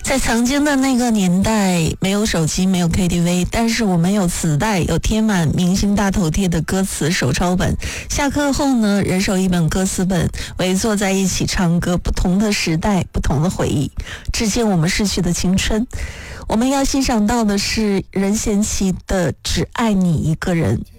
在曾经的那个年代，没有手机，没有 KTV， 但是我们有磁带，有贴满明星大头贴的歌词手抄本。下课后呢，人手一本歌词本，围坐在一起唱歌。不同的时代，不同的回忆，致敬我们逝去的青春。我们要欣赏到的是任贤齐的《只爱你一个人》。